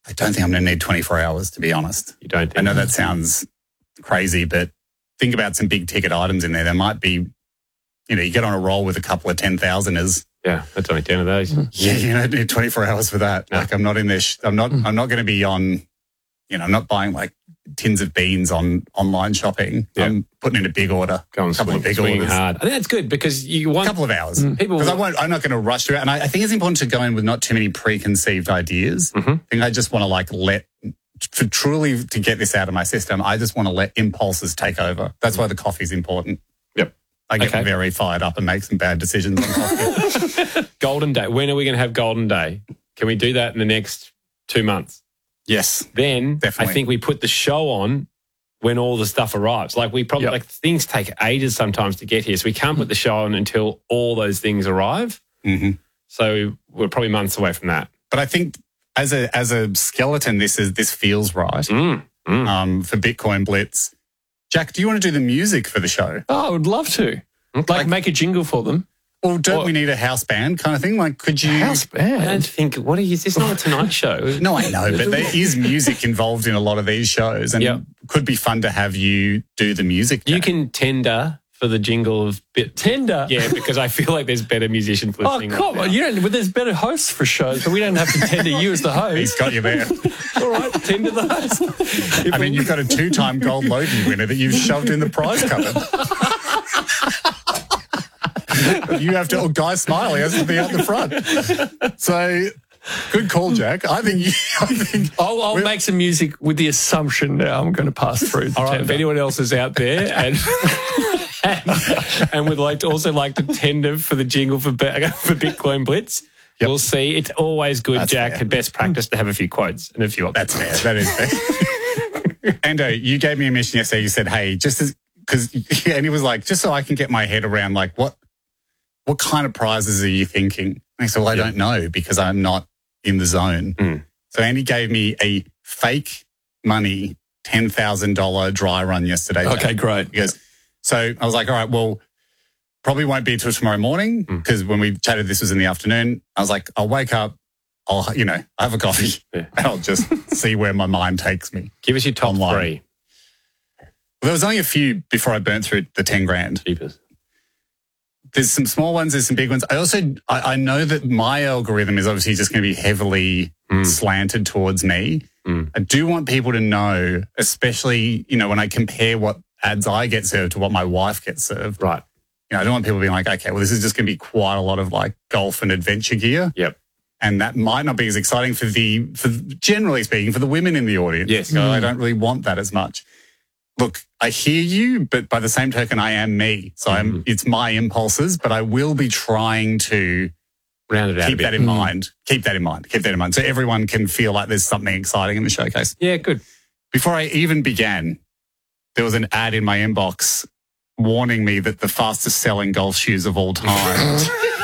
I don't think I'm going to need 24 hours, to be honest. You don't think? I know that sounds crazy, but think about some big ticket items in there. There might be, you get on a roll with a couple of 10,000ers. Yeah, that's only 10 of those. Yeah, you don't need 24 hours for that. No. Like I'm not in this. I'm not going to be on, I'm not buying like tins of beans on online shopping. Yeah. I'm putting in a big order. Go on, swinging hard. I think that's good because you want... A couple of hours. Because I'm not going to rush through it. And I think it's important to go in with not too many preconceived ideas. I think I just want to to get this out of my system, I just want to let impulses take over. That's why the coffee's important. Yep. I get very fired up and make some bad decisions on coffee. Golden Day. When are we going to have Golden Day? Can we do that in the next 2 months? Yes. Then definitely. I think we put the show on when all the stuff arrives. Like we probably things take ages sometimes to get here, so we can't put the show on until all those things arrive. Mm-hmm. So we're probably months away from that. But I think as a skeleton, this feels right. For Bitcoin Blitz. Jack, do you want to do the music for the show? Oh, I would love to. Like make a jingle for them. Or don't we need a house band kind of thing? Like, could you... House band? I don't think... Is this not a Tonight Show? No, I know, but there is music involved in a lot of these shows, and it could be fun to have you do the music. You can tender for the jingle of... Tender? Yeah, because I feel like there's better musicians listening. Oh, come on. But there's better hosts for shows, but we don't have to tender you as the host. He's got you there. All right, tender the host. You've got a 2-time gold Logie winner that you've shoved in the prize cupboard. You have to... Guy Smiley has to be out the front. So... Good call, Jack. I think I'll make some music with the assumption now I'm going to pass through. All right, if anyone else is out there and would like to tender for the jingle for Bitcoin Blitz, we'll see. It's always good, that's Jack, and best practice to have a few quotes and a few options. That's fair. That is fair. Ando, you gave me a mission yesterday. You said, hey, and he was like, just so I can get my head around, like, what kind of prizes are you thinking? And I said, well, I don't know because I'm not in the zone. So Andy gave me a fake money $10,000 dry run yesterday. Okay, great. He goes, so I was like, all right, well, probably won't be until tomorrow morning because when we chatted, this was in the afternoon. I was like, I'll wake up, I'll have a coffee and I'll just see where my mind takes me. Give us your top three. Well, there was only a few before I burnt through the 10 grand. Jeepers. There's some small ones, there's some big ones. I know that my algorithm is obviously just going to be heavily slanted towards me. I do want people to know, especially, when I compare what ads I get served to what my wife gets served. Right. I don't want people being like, okay, well, this is just going to be quite a lot of like golf and adventure gear. Yep. And that might not be as exciting for generally speaking, for the women in the audience. Yes. I don't really want that as much. Look, I hear you, but by the same token, I am me. So it's my impulses, but I will be trying to round it out. Keep that in mind. Keep that in mind. So everyone can feel like there's something exciting in the showcase. Yeah, good. Before I even began, there was an ad in my inbox warning me that the fastest selling golf shoes of all time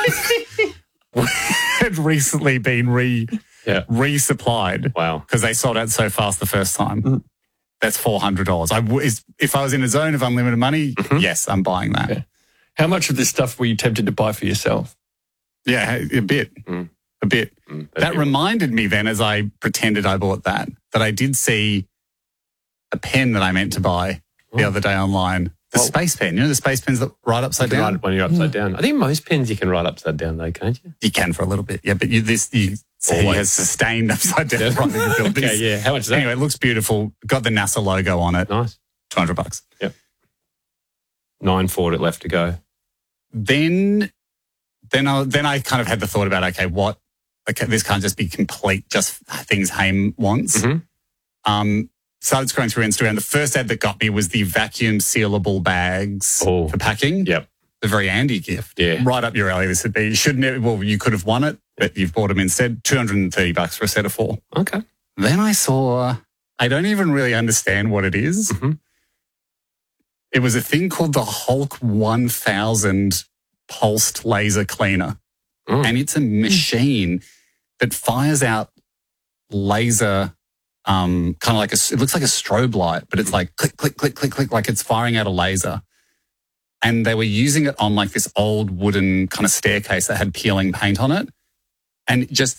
had recently been resupplied. Wow. Because they sold out so fast the first time. That's $400. If I was in a zone of unlimited money, yes, I'm buying that. Yeah. How much of this stuff were you tempted to buy for yourself? Yeah, a bit. A bit. That reminded me then, as I pretended I bought that I did see a pen that I meant to buy the other day online. The space pen. The space pens that write upside down? Right when you're upside down. I think most pens you can write upside down though, can't you? You can for a little bit, yeah. But he has sustained upside down right in the building. Okay, yeah. How much is that? Anyway, it looks beautiful. Got the NASA logo on it. Nice. $200. Yep. 9 forward it left to go. Then I kind of had the thought about, this can't just be complete, just things Haim wants. Started scrolling through Instagram. The first ad that got me was the vacuum sealable bags for packing. Yep. The very Andy gift. Yeah. Right up your alley, this would be. You could have won it, but you've bought them instead. $230 for a set of 4. Okay. Then I saw, I don't even really understand what it is. It was a thing called the Hulk 1000 pulsed laser cleaner. And it's a machine that fires out laser, kind of like it looks like a strobe light, but it's like click, click, click, click, click, like it's firing out a laser. And they were using it on like this old wooden kind of staircase that had peeling paint on it. And just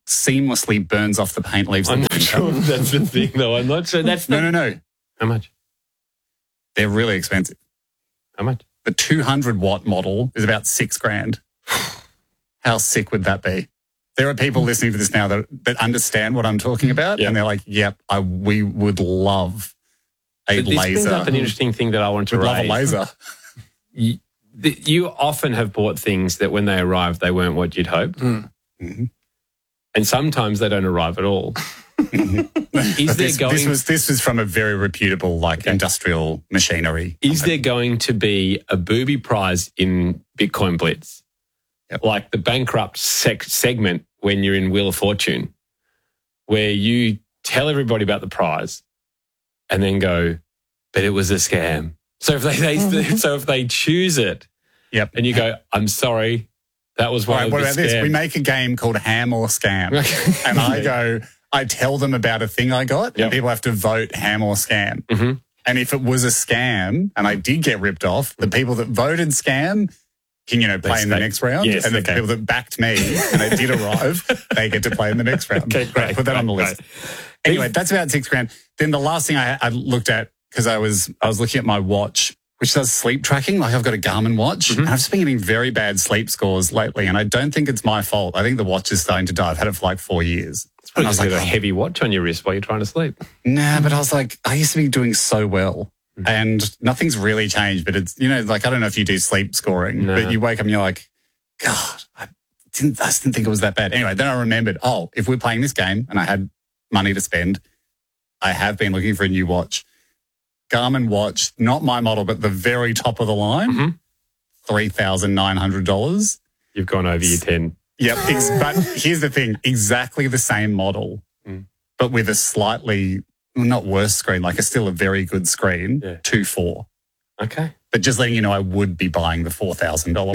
seamlessly burns off the paint, leaves I'm the not sure that's the thing, though. I'm not sure. That's No. How much? They're really expensive. How much? The 200-watt model is about $6,000. How sick would that be? There are people listening to this now that understand what I'm talking about, and they're like, yep, we would love a laser. This brings up an interesting thing that I want to raise. Love a laser. You often have bought things that when they arrive, they weren't what you'd hoped. Mm-hmm. And sometimes they don't arrive at all. This was from a very reputable industrial machinery. Is there going to be a booby prize in Bitcoin Blitz? Yep. Like the bankrupt segment when you're in Wheel of Fortune, where you tell everybody about the prize and then go, but it was a scam. So if they choose it, yep, and you go, I'm sorry, that was one of the What about scams. this? We make a game called Ham or Scam, and I tell them about a thing I got, and people have to vote ham or scam. Mm-hmm. And if it was a scam and I did get ripped off, the people that voted scam can, play in the next round. Yes, and the people that backed me and it did arrive, they get to play in the next round. Okay, great. Put that on the list. Anyway, that's about $6,000. Then the last thing I looked at, because I was looking at my watch, which does sleep tracking. Like I've got a Garmin watch, and I've just been getting very bad sleep scores lately, and I don't think it's my fault. I think the watch is starting to die. I've had it for like 4 years. And I was like, a heavy watch on your wrist while you're trying to sleep. Nah, but I was like, I used to be doing so well, and nothing's really changed. But it's I don't know if you do sleep scoring, but you wake up and you're like, God, I just didn't think it was that bad. Anyway, then I remembered, if we're playing this game and I had money to spend, I have been looking for a new watch. Garmin watch, not my model, but the very top of the line, $3,900. You've gone over your 10. Yep. But here's the thing, exactly the same model, but with a slightly, not worse screen, still a very good screen, 2.4. Okay. But just letting you know, I would be buying the $4,000 one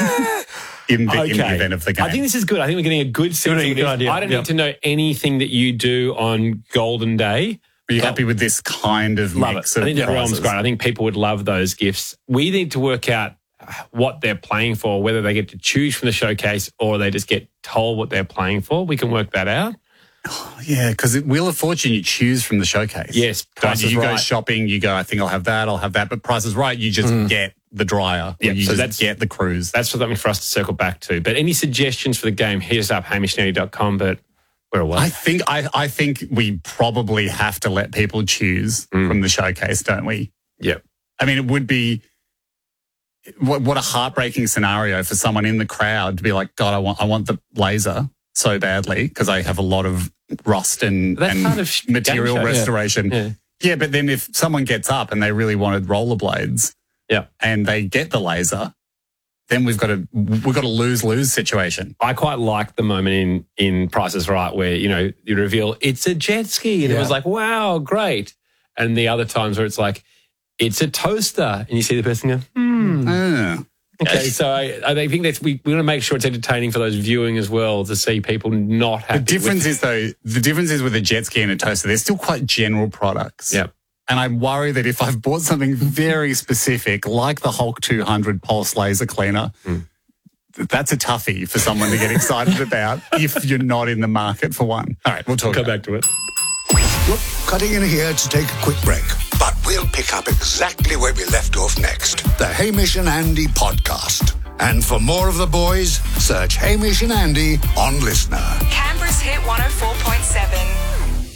in the event of the game. I think this is good. I think we're getting a good sense of it. idea. I don't need to know anything that you do on Golden Day. Are you happy with this kind of mix of I think the prizes? realm's great. I think people would love those gifts. We need to work out what they're playing for, whether they get to choose from the showcase or they just get told what they're playing for. We can work that out. Yeah, because Wheel of Fortune, you choose from the showcase. Yes, Price is you Right. go shopping, you go, I think I'll have that. But Price is Right, you just get the dryer. Yeah, you so just get the cruise. That's something for us to circle back to. But any suggestions for the game, hit us up, hamishnetty.com, but we're away. I think we probably have to let people choose from the showcase, don't we? Yep. I mean, it would be what a heartbreaking scenario for someone in the crowd to be like, God, I want the laser so badly because I have a lot of rust and kind of material game show, restoration. Yeah, but then if someone gets up and they really wanted rollerblades, and they get the laser, then we've got a lose-lose situation. I quite like the moment in Price is Right where, you reveal it's a jet ski and it was like, wow, great. And the other times where it's like, it's a toaster. And you see the person go, Okay, so I think we want to make sure it's entertaining for those viewing as well to see people not happy. The difference is with a jet ski and a toaster, they're still quite general products. Yep. And I worry that if I've bought something very specific, like the Hulk 200 pulse laser cleaner, that's a toughie for someone to get excited about if you're not in the market for one. All right, we'll talk back to it. Look, cutting in here to take a quick break, but we'll pick up exactly where we left off next. The Hamish and Andy podcast. And for more of the boys, search Hamish and Andy on Listener. Canberra's Hit 104.7.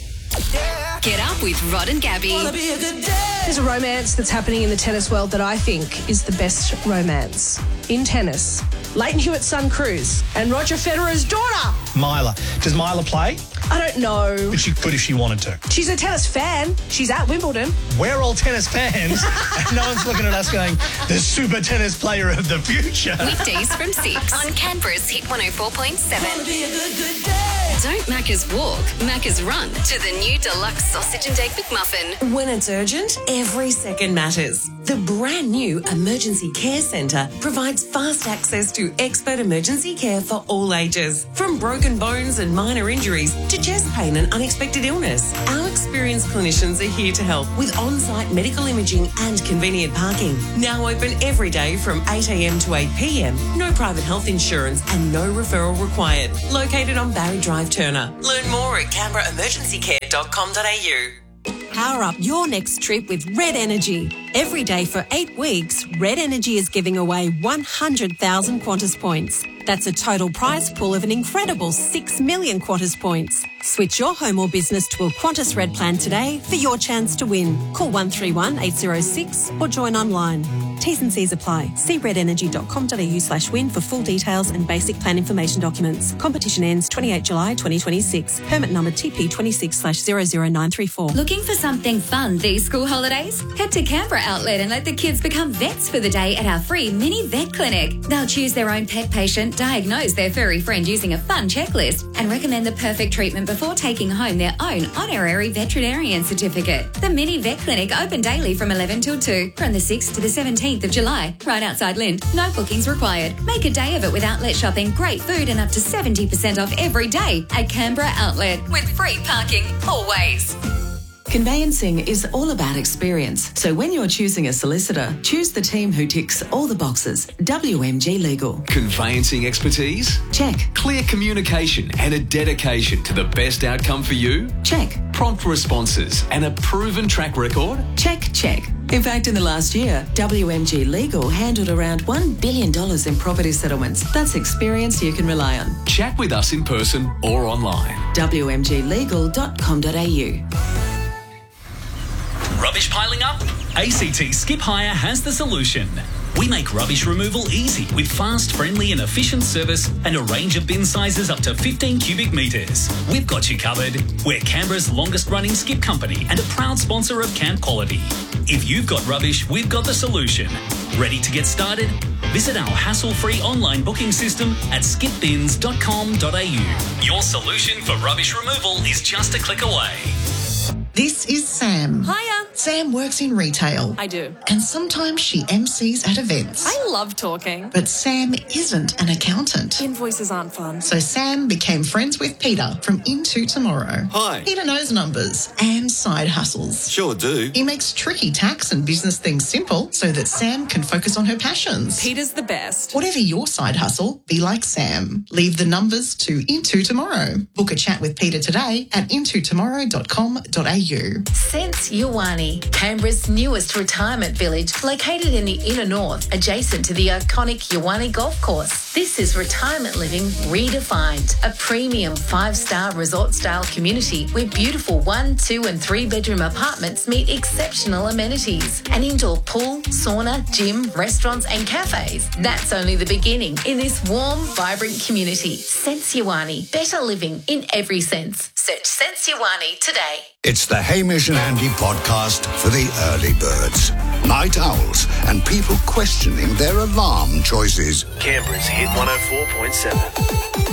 Get up with Rod and Gabby. There's a romance that's happening in the tennis world that I think is the best romance in tennis. Leighton Hewitt's son, Cruz, and Roger Federer's daughter, Myla. Does Myla play? I don't know. But she could if she wanted to. She's a tennis fan. She's at Wimbledon. We're all tennis fans, and no one's looking at us going, the super tennis player of the future. Weekdays from 6 on Canberra's Hit 104.7. Don't Macca's walk, Macca's run to the new deluxe sausage and egg McMuffin. When it's urgent, every second matters. The brand new Emergency Care Centre provides fast access to expert emergency care for all ages. From broken bones and minor injuries to chest pain and unexpected illness, our experienced clinicians are here to help with on-site medical imaging and convenient parking. Now open every day from 8 a.m. to 8 p.m. No private health insurance and no referral required. Located on Barry Drive, Turner. Learn more at canberraemergencycare.com.au. Power up your next trip with Red Energy. Every day for 8 weeks, Red Energy is giving away 100,000 Qantas points. That's a total prize pool of an incredible 6 million Qantas points. Switch your home or business to a Qantas Red plan today for your chance to win. Call 131 806 or join online. T's and C's apply. See redenergy.com.au/win for full details and basic plan information documents. Competition ends 28 July 2026. Permit number TP26/00934. Looking for something fun these school holidays? Head to Canberra Outlet and let the kids become vets for the day at our free mini vet clinic. They'll choose their own pet patient, diagnose their furry friend using a fun checklist, and recommend the perfect treatment before taking home their own honorary veterinarian certificate. The mini vet clinic open daily from 11 till 2 from the 6th to the 17th of July, right outside Lind. No bookings required. Make a day of it with outlet shopping, great food, and up to 70% off every day at Canberra Outlet with free parking always. Conveyancing is all about experience. So when you're choosing a solicitor, choose the team who ticks all the boxes. WMG Legal. Conveyancing expertise? Check. Clear communication and a dedication to the best outcome for you? Check. Prompt responses and a proven track record? Check, check. In fact, in the last year, WMG Legal handled around $1 billion in property settlements. That's experience you can rely on. Chat with us in person or online. WMGlegal.com.au. Rubbish piling up? ACT Skip Hire has the solution. We make rubbish removal easy with fast, friendly and efficient service and a range of bin sizes up to 15 cubic metres. We've got you covered. We're Canberra's longest running skip company and a proud sponsor of Camp Quality. If you've got rubbish, we've got the solution. Ready to get started? Visit our hassle-free online booking system at skipbins.com.au. Your solution for rubbish removal is just a click away. This is Sam. Hiya. Sam works in retail. I do. And sometimes she MCs at events. I love talking. But Sam isn't an accountant. Invoices aren't fun. So Sam became friends with Peter from Into Tomorrow. Hi. Peter knows numbers and side hustles. Sure do. He makes tricky tax and business things simple so that Sam can focus on her passions. Peter's the best. Whatever your side hustle, be like Sam. Leave the numbers to Into Tomorrow. Book a chat with Peter today at intotomorrow.com.au. Sense Yawani, Canberra's newest retirement village, located in the inner north, adjacent to the iconic Yawani Golf Course. This is retirement living redefined, a premium 5-star resort-style community where beautiful 1, 2 and 3 bedroom apartments meet exceptional amenities. An indoor pool, sauna, gym, restaurants and cafes. That's only the beginning in this warm, vibrant community. Sense Yawani, better living in every sense. Search Sense Yawani today. It's the Hamish and Andy podcast for the early birds, night owls, and people questioning their alarm choices. Canberra's Hit 104.7.